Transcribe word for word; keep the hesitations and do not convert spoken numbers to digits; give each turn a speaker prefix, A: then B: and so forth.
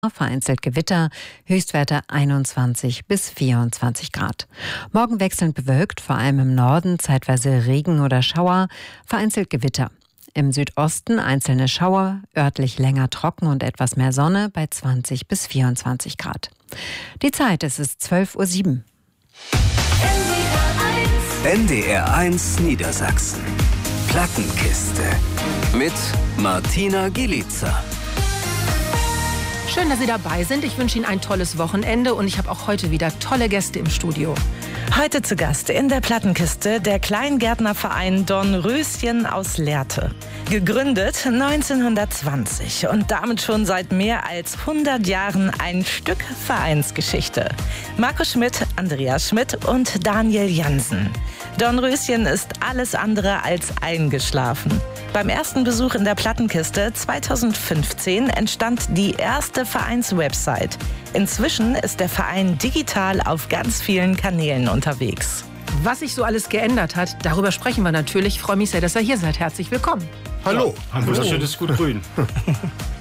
A: Vereinzelt Gewitter, Höchstwerte einundzwanzig bis vierundzwanzig Grad. Morgen wechselnd bewölkt, vor allem im Norden zeitweise Regen oder Schauer, vereinzelt Gewitter. Im Südosten einzelne Schauer, örtlich länger trocken und etwas mehr Sonne bei zwanzig bis vierundzwanzig Grad. Die Zeit, es ist zwölf Uhr sieben.
B: N D R eins Niedersachsen. Plattenkiste. Mit Martina Gielica.
C: Schön, dass Sie dabei sind. Ich wünsche Ihnen ein tolles Wochenende und ich habe auch heute wieder tolle Gäste im Studio.
D: Heute zu Gast in der Plattenkiste der Kleingärtnerverein Dornröschen aus Lehrte. Gegründet neunzehnhundertzwanzig und damit schon seit mehr als hundert Jahren ein Stück Vereinsgeschichte. Markus Schmidt, Andreas Schmidt und Daniel Jansen. Dornröschen ist alles andere als eingeschlafen. Beim ersten Besuch in der Plattenkiste zweitausendfünfzehn entstand die erste Vereinswebsite. Inzwischen ist der Verein digital auf ganz vielen Kanälen unterwegs.
C: Was sich so alles geändert hat, darüber sprechen wir natürlich. Ich freue mich sehr, dass ihr hier seid. Herzlich willkommen.
E: Hallo.
F: Hallo. Wunderschönes Gut Grün.